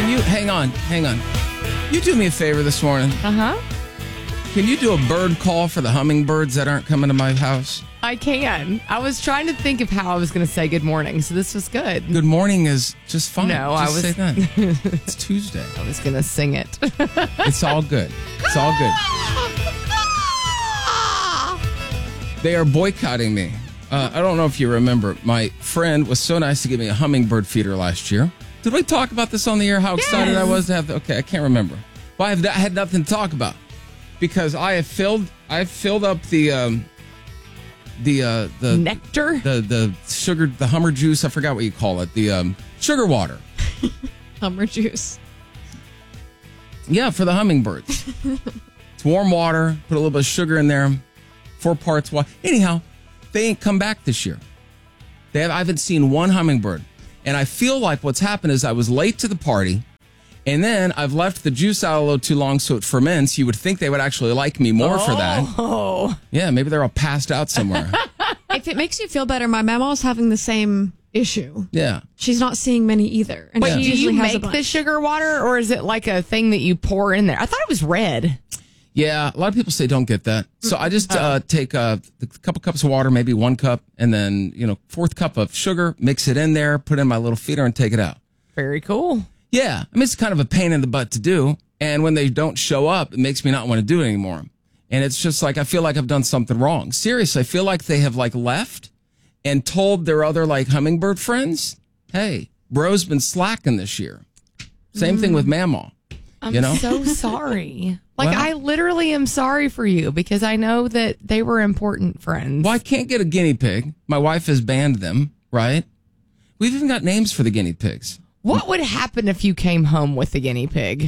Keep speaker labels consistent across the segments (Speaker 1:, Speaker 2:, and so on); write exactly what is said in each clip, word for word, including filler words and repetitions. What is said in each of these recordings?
Speaker 1: Can you, hang on, hang on. You do me a favor this morning.
Speaker 2: Uh-huh.
Speaker 1: Can you do a bird call for the hummingbirds that aren't coming to my house?
Speaker 2: I can. I was trying to think of how I was going to say good morning, so this was good.
Speaker 1: Good morning is just fine.
Speaker 2: No,
Speaker 1: just
Speaker 2: I was-
Speaker 1: say that. It's Tuesday.
Speaker 2: I was going to sing it.
Speaker 1: It's all good. It's all good. They are boycotting me. Uh, I don't know if you remember. My friend was so nice to give me a hummingbird feeder last year. Did we talk about this on the air? How excited I was to have the, okay, I can't remember. Well, I, have, I had nothing to talk about because I have filled I have filled up the um, the uh, the
Speaker 2: Nectar?
Speaker 1: the the sugar the Hummer juice. I forgot what you call it. The um, sugar water.
Speaker 3: Hummer juice.
Speaker 1: Yeah, for the hummingbirds. It's warm water. Put a little bit of sugar in there. Four parts water. Anyhow, they ain't come back this year. They have. I haven't seen one hummingbird. And I feel like what's happened is I was late to the party, and then I've left the juice out a little too long so it ferments. You would think they would actually like me more
Speaker 2: oh.
Speaker 1: for that.
Speaker 2: Oh.
Speaker 1: Yeah, maybe they're all passed out somewhere.
Speaker 3: If it makes you feel better, my mama's having the same issue.
Speaker 1: Yeah.
Speaker 3: She's not seeing many either. And
Speaker 2: Wait,
Speaker 3: she
Speaker 2: do
Speaker 3: usually
Speaker 2: you
Speaker 3: has a
Speaker 2: make
Speaker 3: bunch.
Speaker 2: the sugar water, or is it like a thing that you pour in there? I thought it was red.
Speaker 1: Yeah, a lot of people say don't get that. So I just uh, take uh, a couple cups of water, maybe one cup, and then, you know, fourth cup of sugar, mix it in there, put it in my little feeder, and take it out.
Speaker 2: Very cool.
Speaker 1: Yeah, I mean, it's kind of a pain in the butt to do. And when they don't show up, it makes me not want to do it anymore. And it's just like, I feel like I've done something wrong. Seriously, I feel like they have like left and told their other like hummingbird friends, hey, bro's been slacking this year. Same mm. thing with Mamaw.
Speaker 2: I'm
Speaker 1: you know?
Speaker 2: so sorry. Like,
Speaker 1: Well,
Speaker 2: I literally am sorry for you because I know that they were important friends.
Speaker 1: Well, I can't get a guinea pig. My wife has banned them, right? We've even got names for the guinea pigs.
Speaker 2: What would happen if you came home with the guinea pig?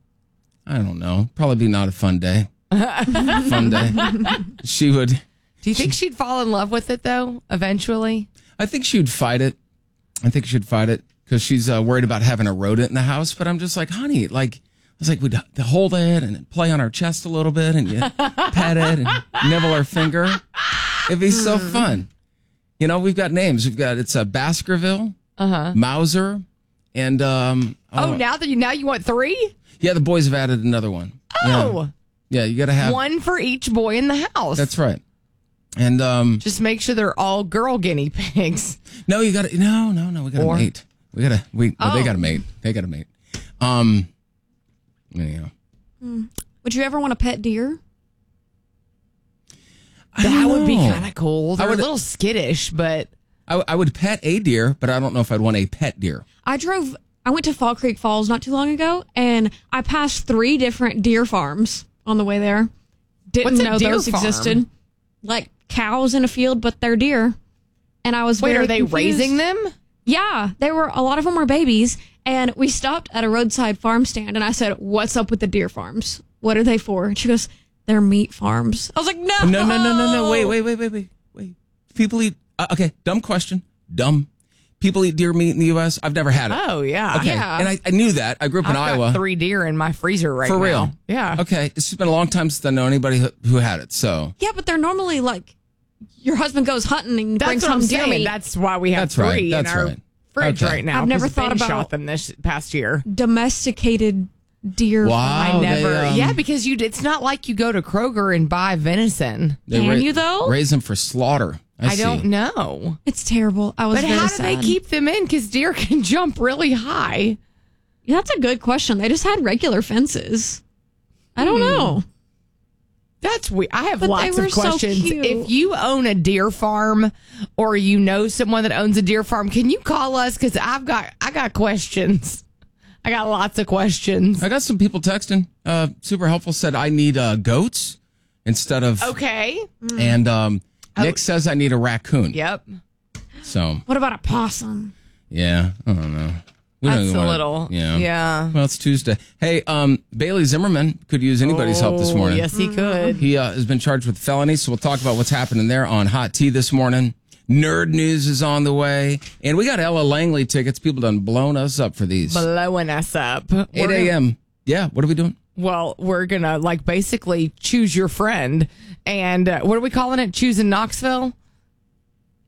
Speaker 1: I don't know. Probably be not a fun day. Fun day. She would.
Speaker 2: Do you think she'd fall in love with it, though, eventually?
Speaker 1: I think she would fight it. I think she'd fight it because she's uh, worried about having a rodent in the house. But I'm just like, honey, like, I was like, we'd hold it and play on our chest a little bit and you pet it and nibble our finger. It'd be so fun. You know, we've got names. We've got, it's a uh, Baskerville,
Speaker 2: Uh-huh.
Speaker 1: Mauser, and, um,
Speaker 2: Oh, now that you, now you want three?
Speaker 1: yeah, the boys have added another one.
Speaker 2: Oh.
Speaker 1: Yeah, yeah you got to have
Speaker 2: One for each boy in the house.
Speaker 1: That's right. And, um,
Speaker 2: Just make sure they're all girl guinea pigs.
Speaker 1: no, you got to, no, no, no, we got to
Speaker 2: Or-
Speaker 1: mate. We got to, we, oh. they
Speaker 2: Oh.
Speaker 1: got to mate. They got to mate. Um, anyhow.
Speaker 3: Would you ever want a pet deer?
Speaker 1: I
Speaker 2: That
Speaker 1: don't
Speaker 2: would be
Speaker 1: know.
Speaker 2: kind of cool. They're
Speaker 1: would-
Speaker 2: a little skittish, but
Speaker 1: I, I would pet a deer, but I don't know if I'd want a pet deer.
Speaker 3: I drove, I went to Fall Creek Falls not too long ago, and I passed three different deer farms on the way there. Didn't
Speaker 2: What's a
Speaker 3: know
Speaker 2: deer
Speaker 3: those
Speaker 2: farm?
Speaker 3: existed. Like cows in a field, but they're deer. And I was
Speaker 2: wait,
Speaker 3: very
Speaker 2: are they
Speaker 3: confused.
Speaker 2: raising them?
Speaker 3: Yeah, they were. A lot of them were babies, and we stopped at a roadside farm stand, and I said, "What's up with the deer farms? What are they for?" And she goes, "They're meat farms." I was like, "No,
Speaker 1: No, no, no, no, no. Wait, wait, wait, wait, wait, wait. People eat. Uh, okay, dumb question. Dumb. People eat deer meat in the U S. I've never had it.
Speaker 2: Oh, yeah.
Speaker 1: Okay,
Speaker 2: Yeah.
Speaker 1: and I, I knew that. I grew up in
Speaker 2: I've
Speaker 1: Iowa.
Speaker 2: got three deer in my freezer right
Speaker 1: For
Speaker 2: now.
Speaker 1: real.
Speaker 2: Yeah.
Speaker 1: Okay, it's been a long time since I know anybody who, who had it. So
Speaker 3: Yeah, but they're normally like your husband goes hunting and
Speaker 2: That's
Speaker 3: brings
Speaker 2: what
Speaker 3: home
Speaker 2: I'm
Speaker 3: deer
Speaker 2: saying.
Speaker 3: meat.
Speaker 2: That's why we have
Speaker 1: That's right.
Speaker 2: three
Speaker 1: That's
Speaker 2: in our
Speaker 1: right.
Speaker 2: fridge
Speaker 1: Okay.
Speaker 2: right now.
Speaker 3: I've never
Speaker 2: 'cause
Speaker 3: thought
Speaker 2: Ben
Speaker 3: about-
Speaker 2: shot them this past year.
Speaker 3: Domesticated deer.
Speaker 1: Wow.
Speaker 3: farm.
Speaker 1: Oh,
Speaker 2: I never.
Speaker 1: they, um,
Speaker 2: yeah, because you. It's not like you go to Kroger and buy venison.
Speaker 1: they
Speaker 3: Can you, though?
Speaker 1: Raise them for slaughter. I,
Speaker 2: I,
Speaker 1: see.
Speaker 2: don't know.
Speaker 3: It's terrible. I was
Speaker 2: But
Speaker 3: very
Speaker 2: how do
Speaker 3: sad.
Speaker 2: they keep them in? Because deer can jump really high.
Speaker 3: Yeah, that's a good question. They just had regular fences. I don't
Speaker 2: Hmm.
Speaker 3: know.
Speaker 2: That's weird. I have
Speaker 3: But they
Speaker 2: lots
Speaker 3: were
Speaker 2: of
Speaker 3: so
Speaker 2: questions.
Speaker 3: cute.
Speaker 2: If you own a deer farm or you know someone that owns a deer farm, can you call us? Because I've got I got questions. I got lots of questions.
Speaker 1: I got some people texting. Uh, super helpful. Said I need uh, goats instead of.
Speaker 2: Okay.
Speaker 1: And um, Nick says I need a raccoon.
Speaker 2: Yep.
Speaker 1: So
Speaker 3: What about a possum?
Speaker 1: yeah, I don't know. We don't
Speaker 2: That's
Speaker 1: even
Speaker 2: a
Speaker 1: wanna-
Speaker 2: little.
Speaker 1: Yeah.
Speaker 2: Yeah.
Speaker 1: Well, it's Tuesday. Hey, um, Bailey Zimmerman could use anybody's help this
Speaker 2: Oh,
Speaker 1: morning.
Speaker 2: Yes, he could.
Speaker 1: He uh, has been charged with felony, so we'll talk about what's happening there on Hot Tea this morning. Nerd News is on the way. And we got Ella Langley tickets. People done blown us up for these.
Speaker 2: Blowing us up.
Speaker 1: eight
Speaker 2: We're-
Speaker 1: a.m. Yeah, what are we doing?
Speaker 2: Well, we're going to like basically choose your friend. And uh, what are we calling it? Choosing Knoxville?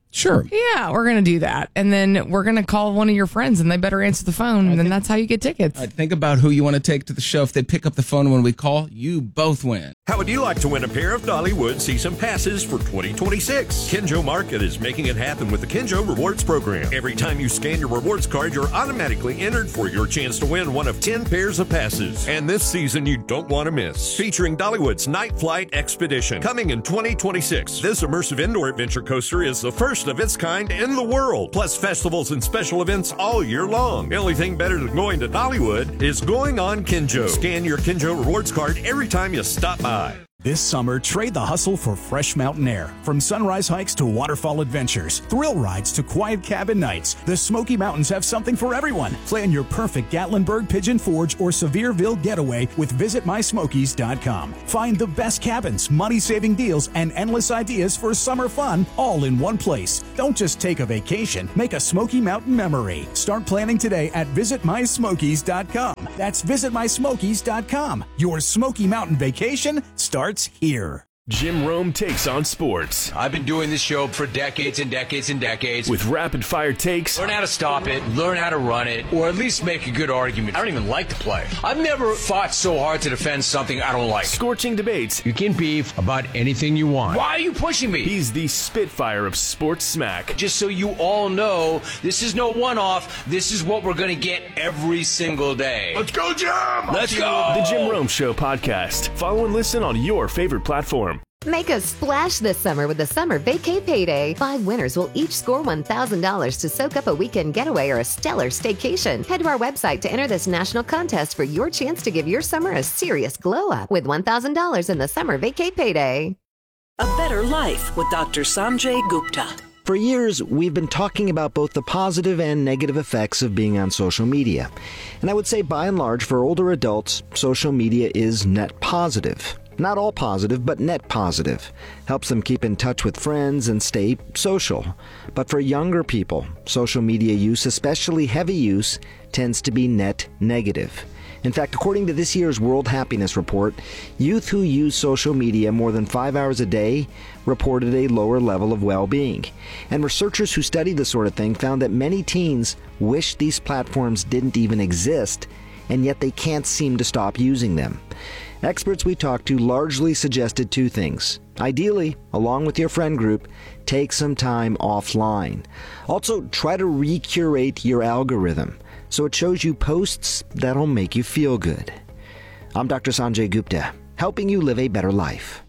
Speaker 1: Sure.
Speaker 2: Yeah, we're going to do that. And then we're going to call one of your friends, and they better answer the phone, and then that's how you get tickets.
Speaker 1: I think about who you want to take to the show. If they pick up the phone when we call, you both win.
Speaker 4: How would you like to win a pair of Dollywood season passes for twenty twenty-six? Kenjo Market is making it happen with the Kenjo Rewards Program. Every time you scan your rewards card, you're automatically entered for your chance to win one of ten pairs of passes. And this season, you don't want to miss. Featuring Dollywood's Night Flight Expedition. Coming in twenty twenty-six, this immersive indoor adventure coaster is the first of its kind in the world. Plus festivals and special events all year long. The only thing better than going to Dollywood is going on Kenjo. Scan your Kenjo Rewards card every time you stop by.
Speaker 5: This summer, trade the hustle for fresh mountain air. From sunrise hikes to waterfall adventures, thrill rides to quiet cabin nights, the Smoky Mountains have something for everyone. Plan your perfect Gatlinburg, Pigeon Forge, or Sevierville getaway with visit my smokies dot com. Find the best cabins, money-saving deals, and endless ideas for summer fun all in one place. Don't just take a vacation, make a Smoky Mountain memory. Start planning today at visit my smokies dot com. That's visit my smokies dot com. Your Smoky Mountain vacation starts here.
Speaker 6: Jim Rome takes on sports.
Speaker 7: I've been doing this show for decades and decades and decades.
Speaker 6: With rapid-fire takes.
Speaker 7: Learn how to stop it, learn how to run it, or at least make a good argument. I don't even like to play. I've never fought so hard to defend something I don't like.
Speaker 6: Scorching debates.
Speaker 7: You can beef about anything you want. Why are you pushing me?
Speaker 6: He's the Spitfire of sports smack.
Speaker 7: Just so you all know, this is no one-off. This is what we're going to get every single day.
Speaker 4: Let's go, Jim!
Speaker 7: Let's go!
Speaker 6: The Jim Rome Show podcast. Follow and listen on your favorite platform.
Speaker 8: Make a splash this summer with the Summer Vacay Payday. Five winners will each score one thousand dollars to soak up a weekend getaway or a stellar staycation. Head to our website to enter this national contest for your chance to give your summer a serious glow up with one thousand dollars in the Summer Vacay Payday.
Speaker 9: A Better Life with Doctor Sanjay Gupta.
Speaker 10: For years, we've been talking about both the positive and negative effects of being on social media. And I would say by and large, for older adults, social media is net positive. Not all positive, but net positive. Helps them keep in touch with friends and stay social. But for younger people, social media use, especially heavy use, tends to be net negative. In fact, according to this year's World Happiness Report, youth who use social media more than five hours a day reported a lower level of well-being. And researchers who studied this sort of thing found that many teens wish these platforms didn't even exist, and yet they can't seem to stop using them. Experts we talked to largely suggested two things. Ideally, along with your friend group, take some time offline. Also, try to recurate your algorithm so it shows you posts that'll make you feel good. I'm Doctor Sanjay Gupta, helping you live a better life.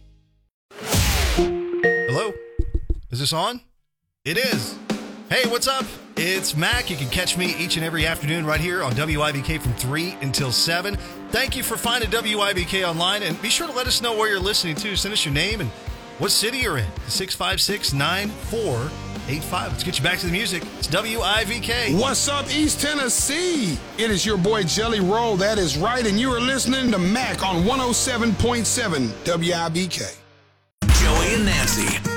Speaker 11: Hello? Is this on? It is. Hey, what's up? It's Mac. You can catch me each and every afternoon right here on W I B K from three until seven. Thank you for finding W I B K online, and be sure to let us know where you're listening to. Send us your name and what city you're in. six five six, nine four eight five. Let's get you back to the music. It's W I V K.
Speaker 12: What's up, East Tennessee? It is your boy Jelly Roll. That is right, and you are listening to Mac on one oh seven point seven W I B K.
Speaker 13: Joey and Nancy.